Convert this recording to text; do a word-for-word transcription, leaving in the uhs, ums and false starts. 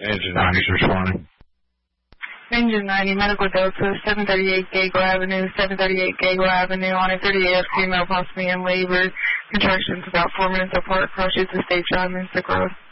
Engine ninety's responding. Engine ninety, Medical Delta, seven thirty-eight Gago Avenue, seven thirty-eight Gago Avenue, on a thirty-eight female possibly in labor. Contractions about four minutes apart, approaches the state drive, Mystic Road.